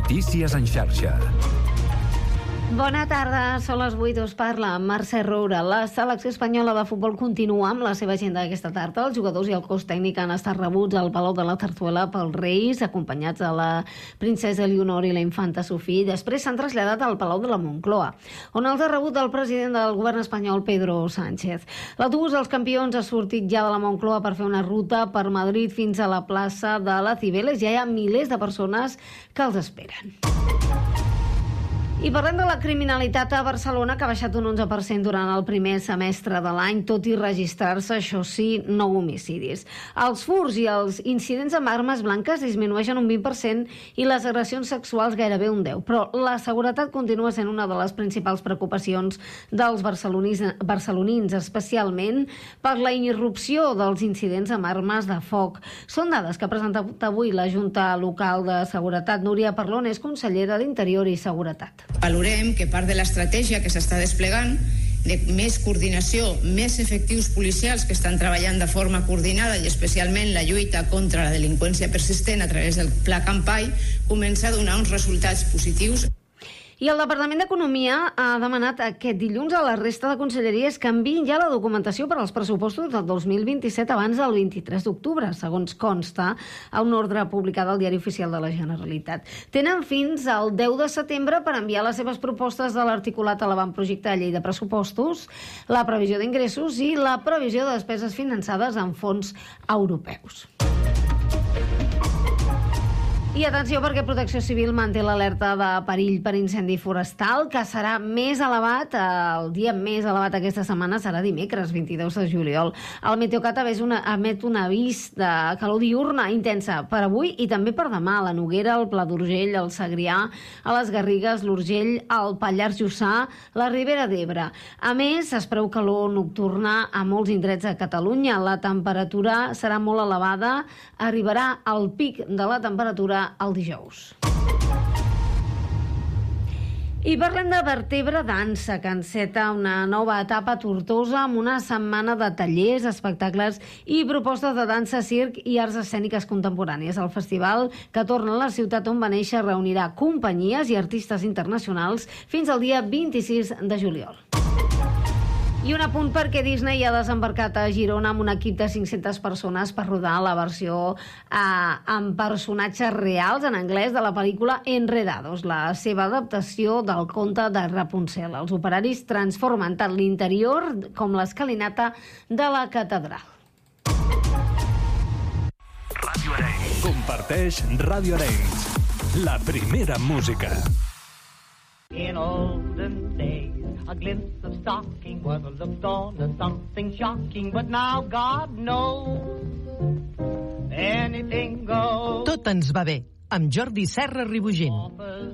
Notícies en xarxa. Bona tarda, són les 8, us parla Mercè Roura. La selecció espanyola de futbol continua amb la seva agenda d'aquesta tarda. Els jugadors i el cos tècnic han estat rebuts al Palau de la Zarzuela pels Reis, acompanyats de la princesa Elionor i la infanta Sofia. Després s'han traslladat al Palau de la Moncloa, on els ha rebut el president del govern espanyol, Pedro Sánchez. L'autobús dels campions ha sortit ja de la Moncloa per fer una ruta per Madrid fins a la plaça de la Cibeles. Ja hi ha milers de persones que els esperen. I parlem de la criminalitat a Barcelona, que ha baixat un 11% durant el primer semestre de l'any, tot i registrar-se, això sí, 9 homicidis. Els furts i els incidents amb armes blanques disminueixen un 20% i les agressions sexuals gairebé un 10%. Però la seguretat continua sent una de les principals preocupacions dels barcelonins, especialment per la irrupció dels incidents amb armes de foc. Són dades que ha presentat avui la Junta Local de Seguretat. Núria Parlon és consellera d'Interior i Seguretat. Valorem que part de l'estratègia que s'està desplegant de més coordinació, més efectius policials que estan treballant de forma coordinada i especialment la lluita contra la delinqüència persistent a través del Pla Campai comença a donar uns resultats positius. I el Departament d'Economia ha demanat aquest dilluns a la resta de conselleries que enviïn ja la documentació per als pressupostos del 2027 abans del 23 d'octubre, segons consta a una ordre publicada al Diari Oficial de la Generalitat. Tenen fins al 10 de setembre per enviar les seves propostes de l'articulat a l'avantprojecte de llei de pressupostos, la previsió d'ingressos i la previsió de despeses finançades amb fons europeus. I atenció, perquè Protecció Civil manté l'alerta de perill per incendi forestal, que serà més elevat, el dia més elevat aquesta setmana serà dimecres, 22 de juliol. El Meteocat emet un avís de calor diurna intensa per avui i també per demà a la Noguera, al Pla d'Urgell, al Segrià, a les Garrigues, l'Urgell, al Pallars Jussà, la Ribera d'Ebre. A més, es preveu calor nocturna a molts indrets de Catalunya. La temperatura serà molt elevada, arribarà al pic de la temperatura el dijous. I parlem de Vertebra Dansa, que enceta una nova etapa a Tortosa amb una setmana de tallers, espectacles i propostes de dansa, circ i arts escèniques contemporànies. El festival, que torna a la ciutat on va néixer, reunirà companyies i artistes internacionals fins al dia 26 de juliol. I un apunt perquè Disney ha desembarcat a Girona amb un equip de 500 persones per rodar la versió amb personatges reals en anglès de la pel·lícula Enredados, la seva adaptació del conte de Rapunzel. Els operaris transformen tant l'interior com l'escalinata de la catedral. Ràdio Arenys. Comparteix Ràdio Arenys. La primera música. In olden days, a glimpse of stocking was a looked on as something shocking, but now God knows anything goes. Tot ens va bé, amb Jordi Serra Ribugent.